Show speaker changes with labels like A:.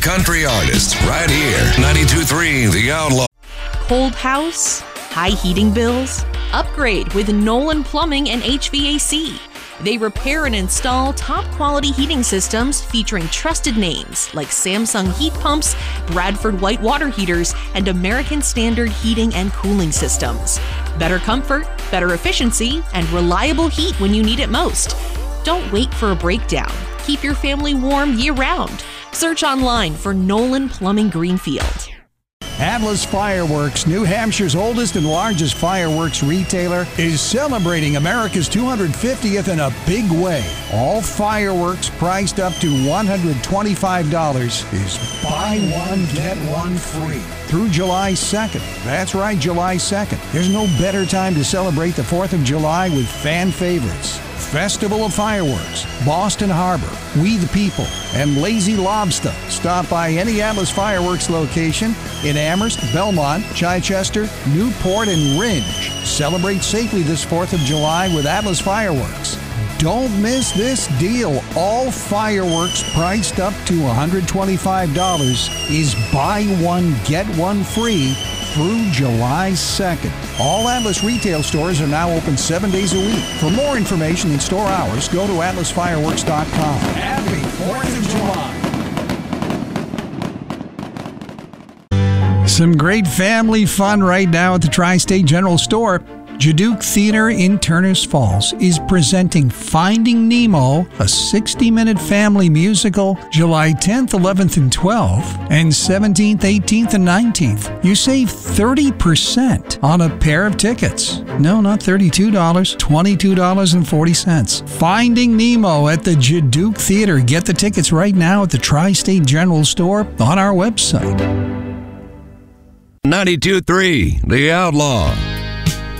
A: country artists right here. 92.3 The Outlaw.
B: Cold house? High heating bills? Upgrade with Nolan Plumbing and HVAC. They repair and install top-quality heating systems featuring trusted names like Samsung heat pumps, Bradford white water heaters, and American Standard heating and cooling systems. Better comfort, better efficiency, and reliable heat when you need it most. Don't wait for a breakdown. Keep your family warm year-round. Search online for Nolan Plumbing Greenfield.
C: Atlas Fireworks, New Hampshire's oldest and largest fireworks retailer, is celebrating America's 250th in a big way. All fireworks priced up to $125 is buy one, get one free through July 2nd. That's right, July 2nd. There's no better time to celebrate the 4th of July with fan favorites. Festival of Fireworks, Boston Harbor, We the People, and Lazy Lobster. Stop by any Atlas Fireworks location in Amherst, Belmont, Chichester, Newport, and Ridge. Celebrate safely this 4th of July with Atlas Fireworks. Don't miss this deal. All fireworks priced up to $125 is buy one, get one free through July 2nd. All Atlas retail stores are now open 7 days a week. For more information and store hours, go to atlasfireworks.com. Happy 4th of July. Some great family fun right now at the Tri-State General Store. Jaduke Theater in Turners Falls is presenting Finding Nemo, a 60-minute family musical, July 10th, 11th, and 12th, and 17th, 18th, and 19th. You save 30% on a pair of tickets. No, not $32, $22.40. Finding Nemo at the Jaduke Theater. Get the tickets right now at the Tri-State General Store on our website.
A: 92.3 The Outlaw.